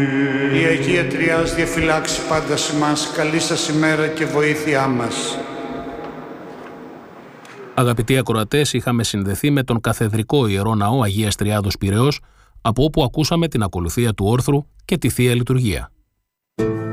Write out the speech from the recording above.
Η Αγία Τριάς διαφυλάξει πάντα σε μας. Καλή σας ημέρα και βοήθειά μας. Αγαπητοί ακροατές, είχαμε συνδεθεί με τον Καθεδρικό Ιερό Ναό Αγίας Τριάδος Πειραιώς, από όπου ακούσαμε την ακολουθία του όρθρου και τη Θεία Λειτουργία.